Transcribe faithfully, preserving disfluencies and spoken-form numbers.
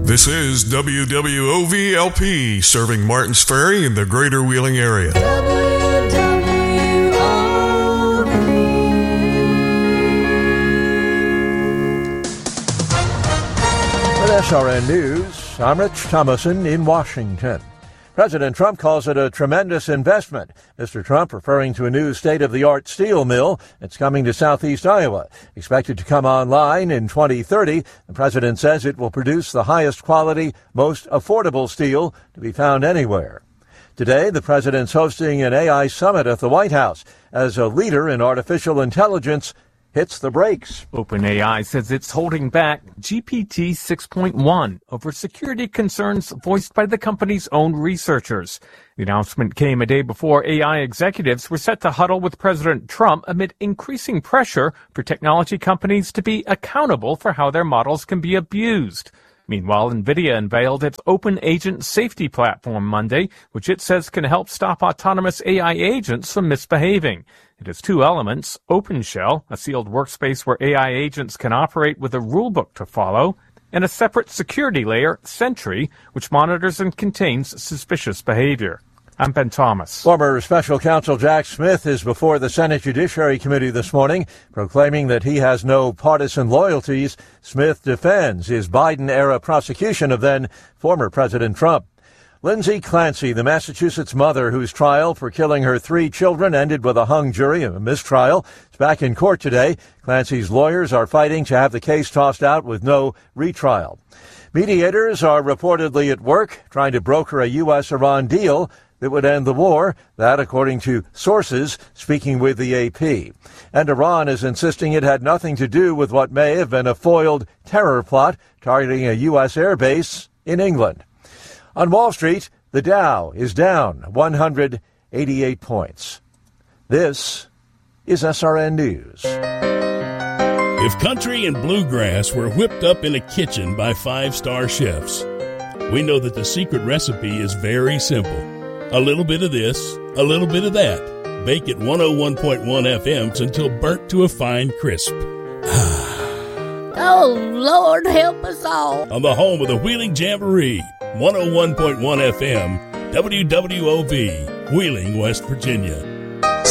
This is W W O V L P, serving Martins Ferry in the greater Wheeling area. W W O V. With S R N News, I'm Rich Thomason in Washington. President Trump calls it a tremendous investment. Mister Trump referring to a new state-of-the-art steel mill that's coming to southeast Iowa. Expected to come online in twenty thirty, the president says it will produce the highest quality, most affordable steel to be found anywhere. Today, the president's hosting an A I summit at the White House as a leader in artificial intelligence hits the brakes. OpenAI says it's holding back G P T six point one over security concerns voiced by the company's own researchers. The announcement came a day before A I executives were set to huddle with President Trump amid increasing pressure for technology companies to be accountable for how their models can be abused. Meanwhile, NVIDIA unveiled its Open Agent Safety Platform Monday, which it says can help stop autonomous A I agents from misbehaving. It has two elements: OpenShell, a sealed workspace where A I agents can operate with a rulebook to follow, and a separate security layer, Sentry, which monitors and contains suspicious behavior. I'm Ben Thomas. Former Special Counsel Jack Smith is before the Senate Judiciary Committee this morning, proclaiming that he has no partisan loyalties. Smith defends his Biden-era prosecution of then former President Trump. Lindsay Clancy, the Massachusetts mother whose trial for killing her three children ended with a hung jury, a mistrial, is back in court today. Clancy's lawyers are fighting to have the case tossed out with no retrial. Mediators are reportedly at work trying to broker a U S Iran deal that would end the war, that according to sources speaking with the A P. And Iran is insisting it had nothing to do with what may have been a foiled terror plot targeting a U S airbase in England. On Wall Street, the Dow is down one hundred eighty-eight points. This is S R N News. If country and bluegrass were whipped up in a kitchen by five-star chefs, we know that the secret recipe is very simple. A little bit of this, a little bit of that. Bake at one oh one point one F M until burnt to a fine crisp. Oh, Lord, help us all. On the home of the Wheeling Jamboree, one oh one point one F M, W W O V, Wheeling, West Virginia.